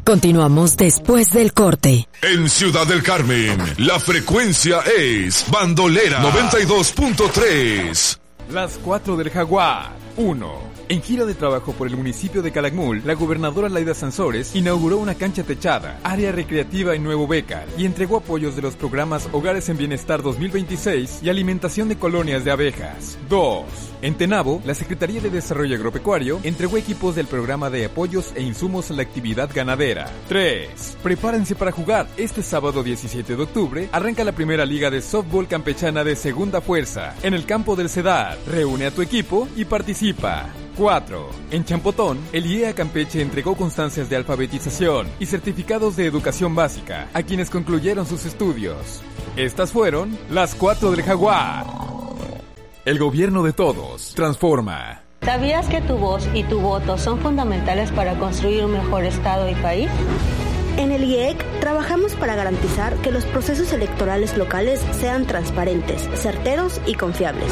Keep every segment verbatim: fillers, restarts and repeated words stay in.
Continuamos después del corte. En Ciudad del Carmen, la frecuencia es Bandolera noventa y dos punto tres. Las cuatro del Jaguar. uno. En gira de trabajo por el municipio de Calakmul, la gobernadora Laida Sansores inauguró una cancha techada, área recreativa en Nuevo Bécar y entregó apoyos de los programas Hogares en Bienestar dos mil veintiséis y Alimentación de Colonias de Abejas. dos. En Tenabo, la Secretaría de Desarrollo Agropecuario entregó equipos del programa de apoyos e insumos a la actividad ganadera. tres. Prepárense para jugar. Este sábado diecisiete de octubre arranca la primera liga de softball campechana de segunda fuerza en el campo del Cedar. Reúne a tu equipo y participa. cuatro. En Champotón, el I E A Campeche entregó constancias de alfabetización y certificados de educación básica a quienes concluyeron sus estudios. Estas fueron las cuatro del Jaguar. El gobierno de todos transforma. ¿Sabías que tu voz y tu voto son fundamentales para construir un mejor Estado y país? En el I E C trabajamos para garantizar que los procesos electorales locales sean transparentes, certeros y confiables.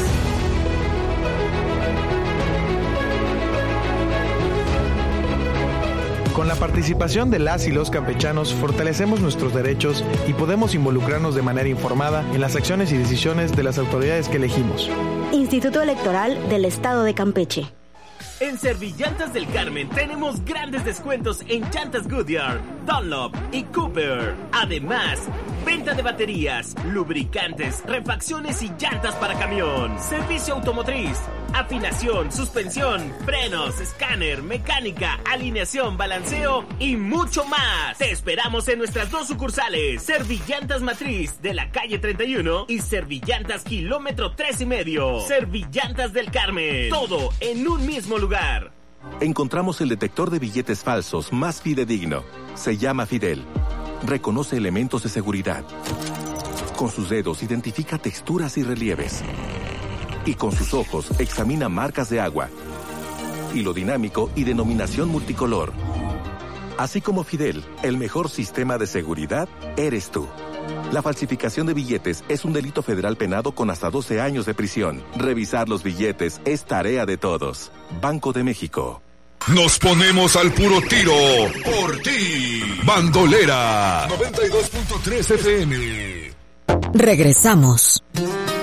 Con la participación de las y los campechanos fortalecemos nuestros derechos y podemos involucrarnos de manera informada en las acciones y decisiones de las autoridades que elegimos. Instituto Electoral del Estado de Campeche. En Servillantas del Carmen tenemos grandes descuentos en llantas Goodyear, Dunlop y Cooper. Además, venta de baterías, lubricantes, refacciones y llantas para camión. Servicio automotriz, afinación, suspensión, frenos, escáner, mecánica, alineación, balanceo y mucho más. Te esperamos en nuestras dos sucursales, Servillantas Matriz de la calle treinta y uno y Servillantas kilómetro tres y medio. Servillantas del Carmen, todo en un mismo lugar. Encontramos el detector de billetes falsos más fidedigno. Se llama Fidel. Reconoce elementos de seguridad. Con sus dedos identifica texturas y relieves. Y con sus ojos examina marcas de agua, hilo dinámico y denominación multicolor. Así como Fidel, el mejor sistema de seguridad eres tú. La falsificación de billetes es un delito federal penado con hasta doce años de prisión. Revisar los billetes es tarea de todos. Banco de México. Nos ponemos al puro tiro por ti. Bandolera noventa y dos punto tres F M. Regresamos.